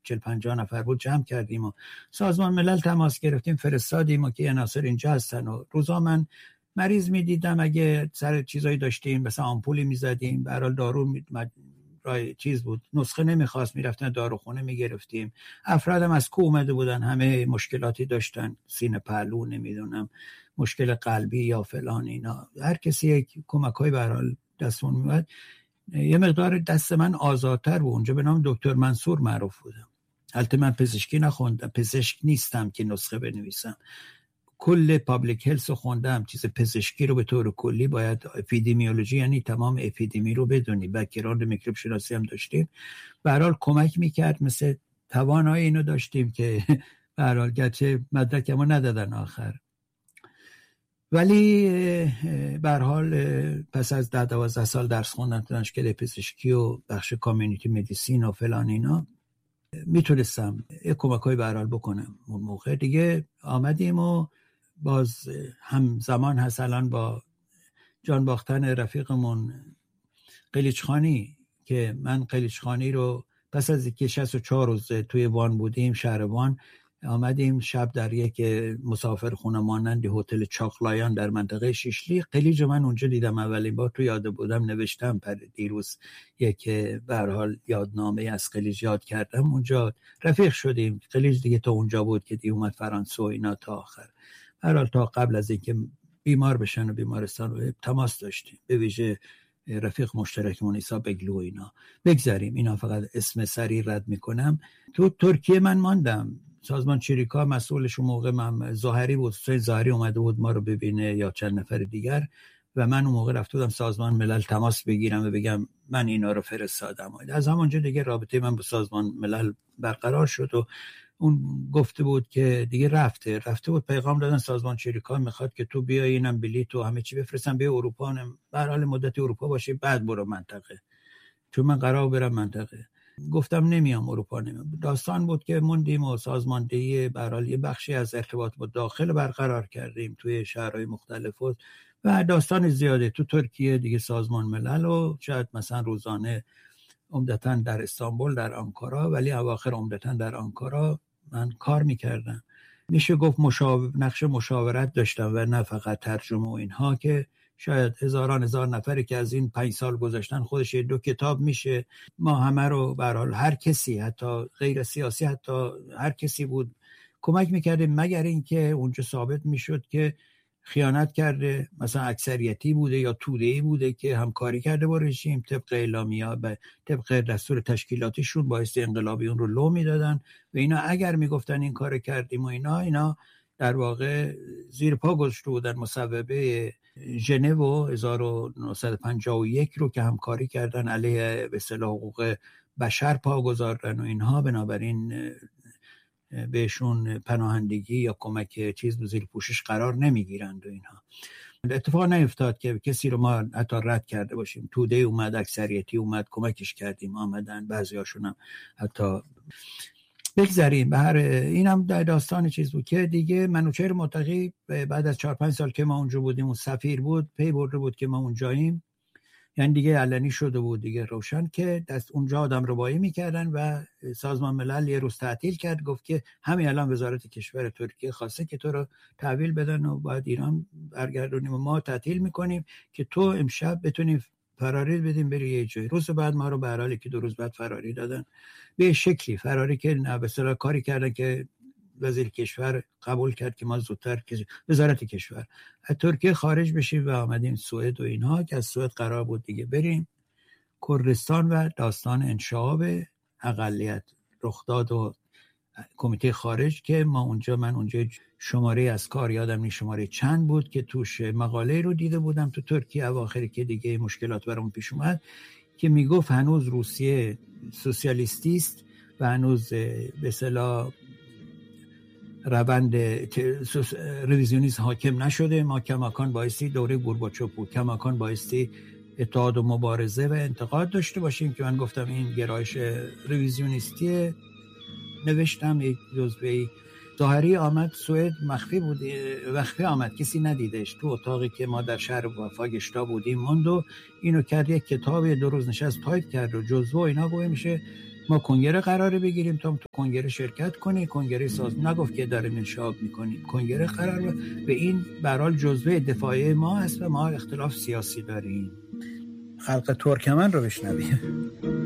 40-50 نفر بود جمع کردیم و سازمان ملل تماس گرفتیم، فرستادیم و که عناصر اینجا هستن و روزا من مریض میدیدم، اگه سر چیزایی داشتیم مثلا آمپولی میزدیم، به هر حال دارو رای چیز بود، نسخه نمیخواست، میرفتن داروخونه میگرفتیم. افرادم از کو اومده بودن، همه مشکلاتی داشتن، سینه پهلو، نمیدونم مشکل قلبی یا فلان، اینا هر کسی یک کمکای به هر حال دستمون میاد. یه مقدار دست من آزادتر بود اونجا، به نام دکتر منصور معروف بودم. البته من پزشکی نخوندم، پزشک نیستم که نسخه بنویسم، کل پابلیک هلس رو خوندم. چیز پزشکی رو به طور کلی باید اپیدمیولوژی، یعنی تمام اپیدمی رو بدونی، بک‌گراند میکروب شناسی هم داشتیم، به هر حال کمک میکرد، مثل توانایی اینو داشتیم که به هر حال گرچه مدرکمو ندادن آخر، ولی به هر حال پس از 10-12 سال درس خوندن تو دانشکده پزشکی و بخش کامیونیتی مدیسین و فلان اینا، میتونستم یک کمکای به هر حال بکنم. اون موقع دیگه آمدیم و باز همزمان هست الان با جان باختن رفیقمون قلیچخانی، که من قلیچخانی رو پس از اینکه 64 روز توی وان بودیم، شهر وان، آمدیم شب در یک مسافر خونه مانند هتل چاقلایان در منطقه شیشلی، قلیج من اونجا دیدم اولین بار، تو یاد بودم نوشتم دیروز یک به هر حال یادنامه از قلیج یاد کردم، اونجا رفیق شدیم. قلیج دیگه تا اونجا بود که دی اومد فرانسه و اینا تا آخر، هر حال تا قبل از اینکه بیمار بشن و بیمارستان رو تماس داشتیم، به ویژه رفیق مشترکمون عیسی بگلو اینا. بگذاریم اینا، فقط اسم سری رد میکنم. تو ترکیه من ماندم، سازمان چریکا مسئولش اون موقع من ظاهری بود، ظاهری اومده بود ما رو ببینه یا چند نفر دیگر، و من اون موقع رفته بودم سازمان ملل تماس بگیرم و بگم من اینا رو فرستادم. از همونجا دیگه رابطه من با سازمان ملل برقرار شد و اون گفته بود که دیگه رفته بود، پیغام دادن سازمان چریکا میخواد که تو بیای، اینم بلیط و همه چی بفرستن به اروپا، به هر حال مدت اروپا باشی بعد برو منطقه، چون من قرار برم منطقه. گفتم نمیام اروپا، نمیام. داستان بود که موندیم و سازماندهی به هر حال یه بخشی از ارتباط با داخل برقرار کردیم توی شهرهای مختلف و داستان زیاده. تو ترکیه دیگه سازمان ملل و شاید مثلا روزانه عمدتاً در استانبول، در آنکارا، ولی اواخر عمدتاً در آنکارا من کار میکردم. میشه گفت نقش مشاورت داشتم و نه فقط ترجمه و اینها، که شاید هزار نفری که از این 5 سال گذشتن خودش 2 کتاب میشه. ما همه رو به هر حال هر کسی، حتی غیر سیاسی، حتی هر کسی بود، کمک میکردیم، مگر اینکه اونجا ثابت میشد که خیانت کرده، مثلا اکثریتی بوده یا توده‌ای بوده که همکاری کرده با رژیم، طبق اعلامیه و طبق دستور تشکیلاتیشون باعث انقلابی اون رو لو میدادن و اینا اگر میگفتن این کار کردیم و اینا در واقع زیر پا گذاشته بودن مصوبه ژنو 1951 رو که همکاری کردن علیه به اصطلاح حقوق بشر پا گذاشتن و اینها، بنابراین بهشون پناهندگی یا کمک چیز زیر پوشش قرار نمیگیرند و اینها. اتفاق نیفتاد که کسی رو ما حتی رد کرده باشیم، توده اومد، اکثریتی اومد، کمکش کردیم، آمدن، بعضی هاشون هم حتی. بگذاریم به هر اینم داستان چیز بود که دیگه منوچهر متقی بعد از 4-5 سال که ما اونجا بودیم، اون سفیر بود، پی برده بود که ما اونجاییم، یعنی دیگه علنی شده بود دیگه روشن که دست اونجا آدم ربایی میکردن و سازمان ملل یه روز تعطیل کرد، گفت که همین الان وزارت کشور ترکیه خواسته که تو رو تحویل بدن و باید ایران برگردونیم و ما تعطیل میکنیم که تو امشب بتونیم فراری بدیم بری یه جای. روز بعد ما رو به هر حال که 2 روز بعد فراری دادن، به شکلی فراری که به اصطلاح کاری کردن که وزیر کشور قبول کرد که ما زودتر که وزارت کشور از ترکیه خارج بشیم و آمدیم سوئد و اینها، که از سوئد قرار بود دیگه بریم کردستان و داستان انشعاب اقلیت رخ داد و کمیته خارج، که من اونجا شماره از کار یادم نی شماره چند بود که توش مقاله رو دیده بودم تو ترکیه اواخری که دیگه مشکلات برام پیش اومد، که میگفت هنوز روسیه سوسیالیستی است و هنوز به اصطلاح روند رویزیونیسم حاکم نشده. ما کماکان بایستی دوره گورباچوف بود، کماکان بایستی اتحاد و مبارزه و انتقاد داشته باشیم، که من گفتم این گرایش رویزیونیستی. نوشتم یک جزوه ظاهری آمد سوئد، مخفی بود، مخفی آمد، کسی ندیدش، تو اتاقی که ما در شهر وافاگشتا بودیم موند و اینو کرد یک کتاب 2 روز نشست تایپ کرد و جزوه اینا گویا میشه ما کنگره قراره بگیریم، تو کنگره شرکت کنی، کنگره ساز نگفت که داریم انشاب میکنیم، کنگره قرار به این به هر حال جزوه دفاعی ما هست و ما اختلاف سیاسی داریم. خلق ترکمن رو بشنویم.